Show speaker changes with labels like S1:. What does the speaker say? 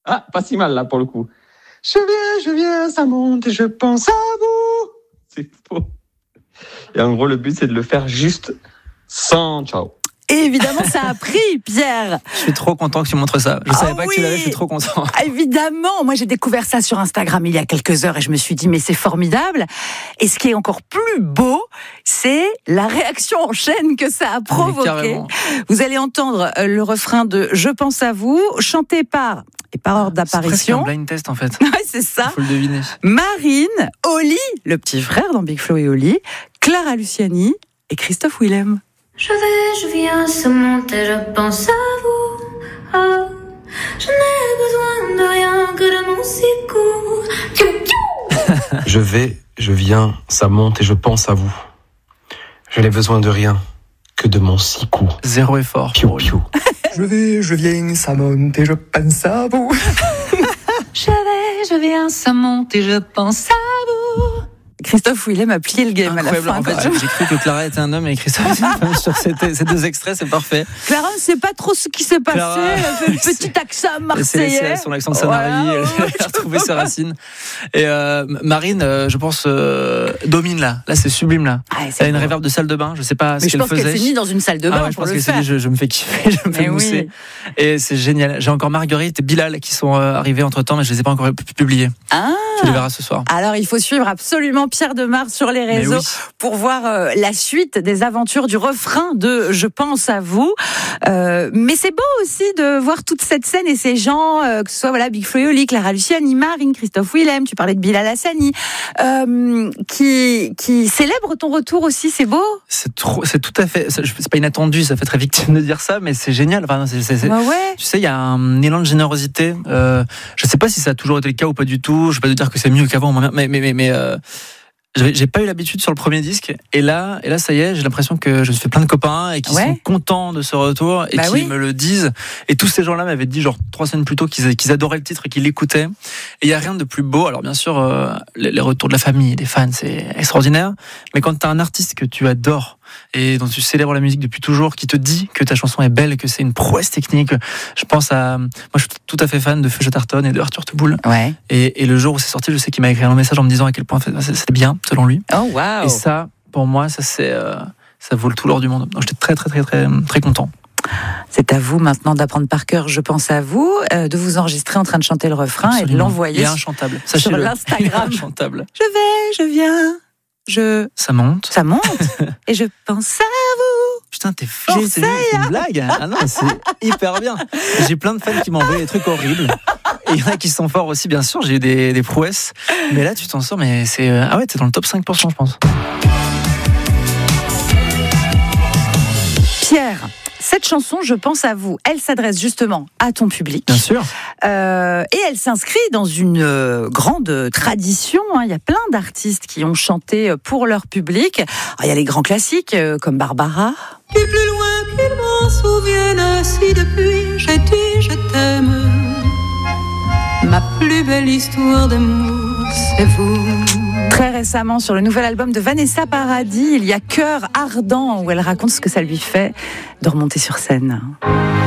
S1: Ah, pas si mal là pour le coup. Je viens, ça monte et je pense à vous. C'est faux. Et en gros, le but, c'est de le faire juste sans ciao.
S2: Et évidemment, ça a pris, Pierre.
S3: Je suis trop content que tu montres ça. Je savais pas que tu l'avais, je suis trop content.
S2: Évidemment, moi j'ai découvert ça sur Instagram il y a quelques heures et je me suis dit mais c'est formidable. Et ce qui est encore plus beau, c'est la réaction en chaîne que ça a provoqué. Vous allez entendre le refrain de Je pense à vous, chanté par ordre d'apparition.
S3: C'est presque un blind test en fait.
S2: Ouais, c'est ça.
S3: Il faut le deviner.
S2: Marine, Oli, le petit frère dans Big Flo et Oli, Clara Luciani et Christophe Willem.
S4: Je viens, ça monte et je pense à vous. Oh, je n'ai besoin de rien que de mon sicou.
S5: Je viens, ça monte et je pense à vous. Je n'ai besoin de rien que de mon sicou.
S3: Zéro effort.
S5: Piou piou.
S6: Je viens, ça monte et je pense à vous.
S4: Je viens, ça monte et je pense à vous.
S2: Christophe Willem a plié le game
S3: incroyable.
S2: à la fin.
S3: En fait, j'ai cru que Clara était un homme et Christophe était une femme sur ces deux extraits, c'est parfait.
S2: Clara ne sait pas trop ce qui s'est passé.
S3: Clara,
S2: elle a fait un petit accent marseillais.
S3: C'est son accent de Sanary, elle a retrouvé ses racines. Et Marine, je pense, domine là. Là, c'est sublime là. Elle a une réverb de salle de bain, je sais pas ce qu'elle faisait.
S2: Mais je pense qu'elle s'est mise dans une salle de bain
S3: je
S2: pour
S3: pense
S2: le faire.
S3: Je me fais kiffer, je me fais mousser. Oui. Et c'est génial. J'ai encore Marguerite et Bilal qui sont arrivés entre temps, mais je les ai pas encore publiés. Tu les verras ce soir.
S2: Alors, il faut suivre absolument Pierre Demar sur les réseaux pour voir la suite des aventures du refrain de Je pense à vous. Mais c'est beau aussi de voir toute cette scène et ces gens, que ce soit Big Flo et Oli, Clara Luciani, Marine, Christophe Willem, tu parlais de Bilal Hassani, qui célèbrent ton retour aussi, c'est beau.
S3: C'est tout à fait, c'est pas inattendu, ça fait très victime de dire ça, mais c'est génial. Enfin, tu sais, il y a un élan de générosité. Je sais pas si ça a toujours été le cas ou pas du tout. Je vais pas te dire que c'est mieux qu'avant, mais j'ai pas eu l'habitude sur le premier disque et là ça y est, j'ai l'impression que je me fais plein de copains et qui sont contents de ce retour et qui me le disent. Et tous ces gens-là m'avaient dit genre 3 semaines plus tôt qu'ils adoraient le titre et qu'ils l'écoutaient. Et il y a rien de plus beau. Alors bien sûr, les retours de la famille, des fans, c'est extraordinaire. Mais quand t'as un artiste que tu adores et dont tu célèbres la musique depuis toujours, qui te dit que ta chanson est belle, que c'est une prouesse technique. Je pense à... Moi, je suis tout à fait fan de Feu Chatterton et de Arthur Teboul.
S2: Ouais.
S3: Et le jour où c'est sorti, je sais qu'il m'a écrit un message en me disant à quel point c'était bien, selon lui.
S2: Oh, wow.
S3: Et ça, pour moi, ça vaut le tout l'or du monde. Donc, j'étais très, très, très, très, très content.
S2: C'est à vous maintenant d'apprendre par cœur Je pense à vous, de vous enregistrer en train de chanter le refrain. Absolument. Et de l'envoyer
S3: il est inchantable.
S2: Sur l'Instagram.
S3: Il est inchantable.
S2: Je viens...
S3: Ça monte
S2: et je pense à vous.
S3: Putain, t'es fort, c'est une blague. Ah non, c'est hyper bien. J'ai plein de fans qui m'envoient des trucs horribles. Et il y en a qui sont forts aussi, bien sûr. J'ai eu des prouesses. Mais là, tu t'en sors, mais c'est... Ah ouais, t'es dans le top 5%, je pense.
S2: Pierre, cette chanson, Je pense à vous, elle s'adresse justement à ton public.
S3: Bien sûr.
S2: Et elle s'inscrit dans une grande tradition. Il y a plein d'artistes qui ont chanté pour leur public. Alors, il y a les grands classiques comme Barbara.
S4: Et plus loin qu'il m'en souvienne, si depuis j'ai dit je t'aime, ma plus belle histoire d'amour, c'est vous.
S2: Très récemment, sur le nouvel album de Vanessa Paradis, il y a Cœur ardent, où elle raconte ce que ça lui fait de remonter sur scène.